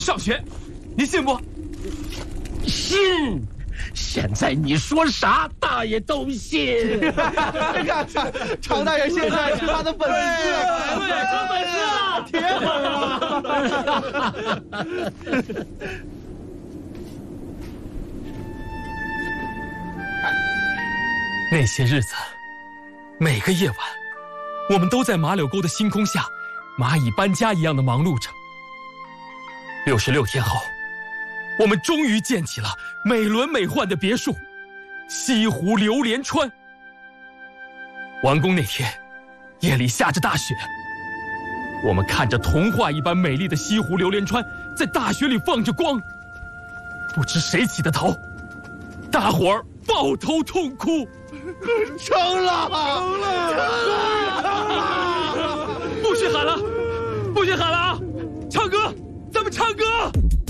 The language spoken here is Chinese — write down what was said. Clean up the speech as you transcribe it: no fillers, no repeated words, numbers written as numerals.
上学，你信不？ 信。现在你说啥，大爷都信。 看，常大爷现在是他的粉丝， 对，成粉丝了， 铁粉了。 那些日子，每个夜晚，我们都在马柳沟的星空下，蚂蚁搬家一样的忙碌着。66天后，我们终于建起了美轮美奂的别墅——西湖榴莲川。完工那天，夜里下着大雪，我们看着童话一般美丽的西湖榴莲川在大雪里放着光，不知谁起的头，大伙儿抱头痛哭。 成了！ 不许喊了，不许喊了啊！唱歌，咱们唱歌。